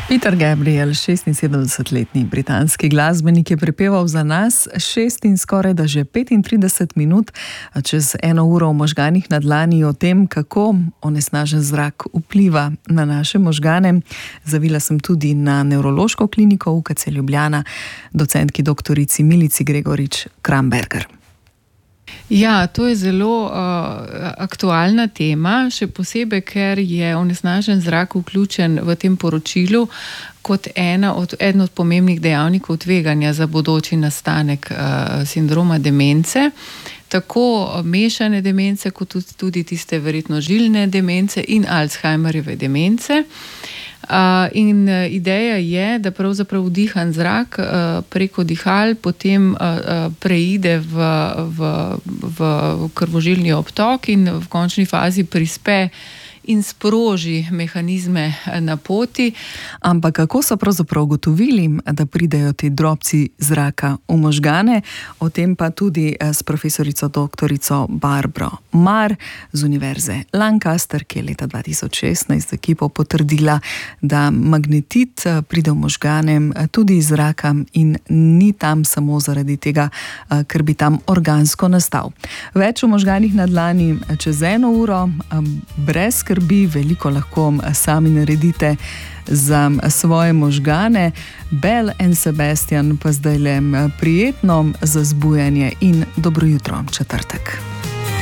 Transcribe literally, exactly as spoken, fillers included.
Peter Gabriel, šestinsedemdesetletni britanski glasbenik, je prepeval za nas šest in skoraj da že petintrideset minut čez eno uro v možganih na dlani o tem, kako onesnažen zrak vpliva na naše možgane. Zavila sem tudi na nevrološko kliniko U K C Ljubljana, docentki doktorici Milici Gregorič Kramberger. Ja, to je zelo uh, aktualna tema, še posebej, ker je onesnažen zrak vključen v tem poročilu kot ena od, eden od pomembnih dejavnikov tveganja za bodoči nastanek uh, sindroma demence. Tako mešane demence, kot tudi tiste verjetno žilne demence in Alzheimerjeve demence. Uh, in uh, ideja je, da pravzaprav vdihan zrak uh, preko dihal potem uh, uh, preide v, v, v krvožilni obtok in v končni fazi prispe in sproži mehanizme na poti. Ampak kako so pravzaprav ugotovili, da pridejo ti drobci zraka v možgane? O tem pa tudi s profesorico doktorico Barbro Marr z Univerze Lancaster, ki je leta dva tisoč šestnajst z ekipo potrdila, da magnetit pride v možgane tudi iz zraka in ni tam samo zaradi tega, ker bi tam organsko nastal. Več v možganih na dlani čez eno uro, brez skrbi, veliko lahko sami naredite za svoje možgane. Belle and Sebastian pa zdajle prijetno za zbujanje in dobro jutro četrtek.